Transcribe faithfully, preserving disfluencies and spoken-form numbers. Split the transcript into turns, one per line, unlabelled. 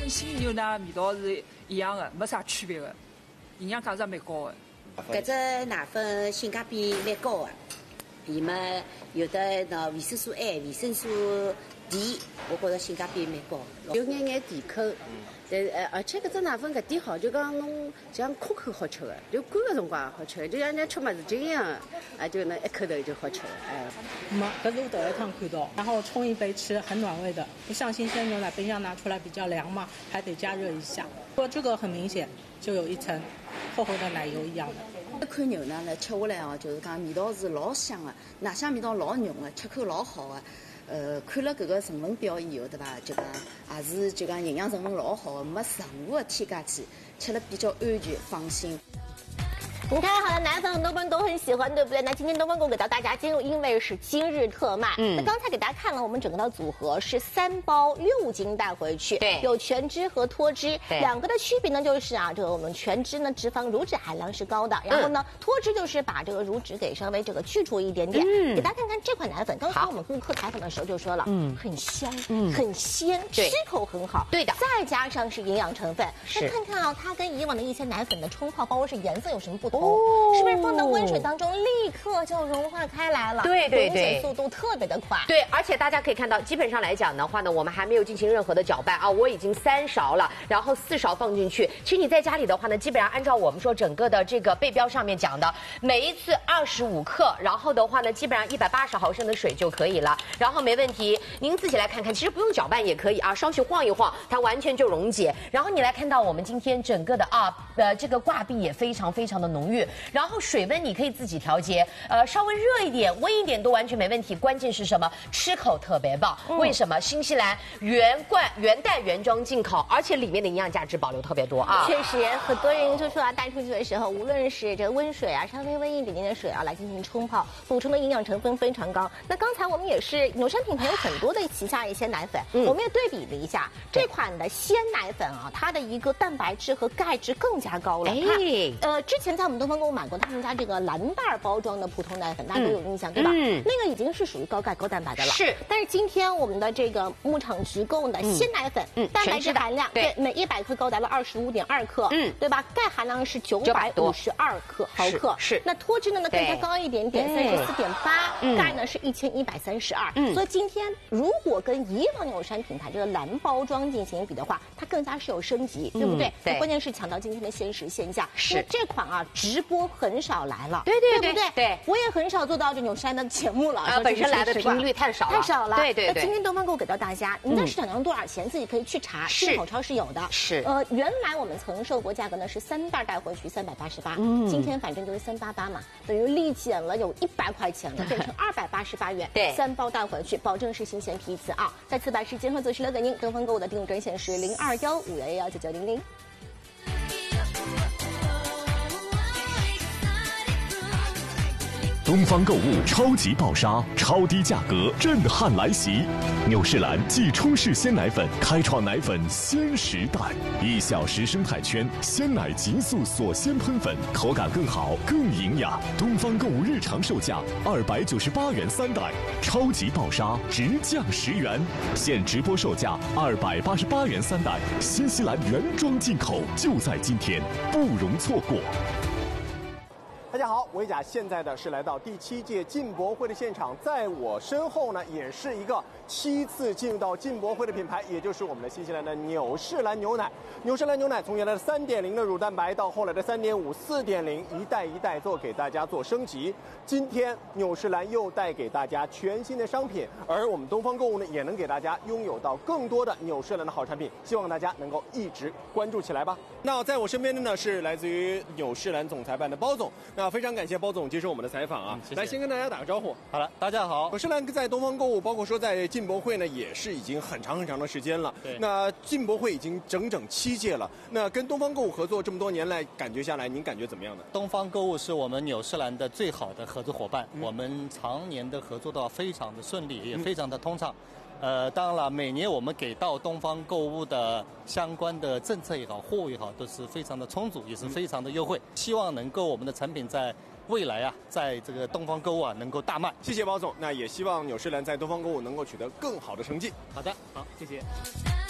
跟鲜牛奶味道是一样的，没啥区别的，营养价值也蛮高的。
搿只奶粉性价比蛮高的，里面有的那维生素 A、维生素 D， 我觉着性价比蛮高，有眼眼甜口。但呃，而且搿只奶粉搿点好，就讲侬像可口好吃的，就干个辰光也好吃，就像人家吃么子精一样的，啊，就能一口头就好吃了，哎。
没，搿是我头一趟看到，然后冲一杯吃，很暖胃的，不像新鲜牛奶冰箱拿出来比较凉嘛，还得加热一下。不过这个很明显，就有一层厚厚的奶油一样的。
这款牛奶呢，吃下来哦，就是讲味道是老香的，奶香味道老浓的，吃口老好的。呃，看了搿个成分表以后，对伐？就讲也是就讲营养成分老好的，没任何的添加剂，吃了比较安全放心。
你看好的奶粉，很多人都很喜欢，对不对？那今天东方购给到大家，今因为是今日特卖，嗯，那刚才给大家看了我们整个的组合是三包六斤带回去，对，有全脂和脱脂，两个的区别呢就是啊，这个我们全脂呢脂肪乳脂含量是高的，然后呢、嗯、脱脂就是把这个乳脂给稍微这个去除一点点。嗯，给大家看看这款奶粉，刚才我们顾客采访的时候就说了，嗯，很香，嗯，很鲜，吃口很好，对的，再加上是营养成分，那看看啊，它跟以往的一些奶粉的冲泡，包括是颜色有什么不同？哦，是不是放到温水当中立刻就融化开来了？对对对，速度特别的快。
对，而且大家可以看到，基本上来讲的话呢，我们还没有进行任何的搅拌啊，我已经三勺了，然后四勺放进去。其实你在家里的话呢，基本上按照我们说整个的这个背标上面讲的，每一次二十五克，然后的话呢，基本上一百八十毫升的水就可以了，然后没问题。您自己来看看，其实不用搅拌也可以啊，稍许晃一晃，它完全就溶解。然后你来看到我们今天整个的啊，呃，这个挂壁也非常非常的浓。然后水温你可以自己调节，呃，稍微热一点、温一点都完全没问题。关键是什么？吃口特别棒。嗯、为什么？新西兰原罐、原袋、原装进口，而且里面的营养价值保留特别多啊。
确实，很多人就说啊，带出去的时候，无论是这个温水啊，稍微温一点点的水啊，来进行冲泡，补充的营养成分非常高。那刚才我们也是纽山品牌有很多的旗下一些奶粉，嗯、我们也对比了一下这款的鲜奶粉啊，它的一个蛋白质和钙质更加高了。哎，呃，之前在我们东方购物买过他们家这个蓝袋包装的普通奶粉，大家都有印象、嗯、对吧？嗯，那个已经是属于高钙高蛋白的了。是，但是今天我们的这个牧场直供的鲜奶粉，嗯，蛋白质含量对每一百克高达了二十五点二克，嗯，对吧？钙含量是九百五十二克毫克，是。那脱脂呢呢更加高一点点，三十四点八，钙呢是一千一百三十二。嗯，所以今天如果跟以往纽山品牌这个蓝包装进行比的话，它更加是有升级，对不对？对。关键是抢到今天的限时限价，是这款啊直播很少来了，对对对对对，我也很少做到这纽山的节目了，
啊，本身来的频率太少了，
太少了，
对对对。
那今天东方购给到大家，您的市场量多少钱？自己可以去查，进口超市有的。
是，
呃，原来我们曾售过价格呢是三袋带回去三百八十八，嗯，今天反正就是三八八嘛，等于立减了有一百块钱了，变成二百八十八元，对，三包带回去，保证是新鲜批次啊。再次把时间和做时留给您，东方购的订购专线是零二幺五幺幺九九零零。
东方购物超级爆杀，超低价格震撼来袭！纽仕兰即冲式鲜奶粉开创奶粉鲜时代，一小时生态圈鲜奶极速锁鲜喷粉，口感更好更营养。东方购物日常售价二百九十八元三袋，超级爆杀直降十元，现直播售价二百八十八元三袋，新西兰原装进口，就在今天，不容错过。
大家好，维甲现在的是来到第七届进博会的现场，在我身后呢，也是一个七次进入到进博会的品牌，也就是我们的新西兰的纽仕兰牛奶。纽仕兰牛奶从原来的 三点零 的乳蛋白到后来的 三点五、四点零， 一代一代做给大家做升级。今天纽仕兰又带给大家全新的商品，而我们东方购物呢，也能给大家拥有到更多的纽仕兰的好产品，希望大家能够一直关注起来吧。那在我身边的呢是来自于纽仕兰总裁办的包总，那非常感谢包总接受我们的采访啊，嗯、谢谢来先跟大家打个招呼。
好了，大家好。
纽仕兰在东方购物，包括说在进博会呢，也是已经很长很长的时间了。对。那进博会已经整整七届了，那跟东方购物合作这么多年来，感觉下来，您感觉怎么样呢？
东方购物是我们纽仕兰的最好的合作伙伴，嗯、我们常年的合作到非常的顺利，也非常的通畅。嗯呃，当然了，每年我们给到东方购物的相关的政策也好、货物也好，都是非常的充足，也是非常的优惠。希望能够我们的产品在未来啊，在这个东方购物啊能够大卖。
谢谢包总，那也希望纽仕兰在东方购物能够取得更好的成绩。
好的，好，谢谢。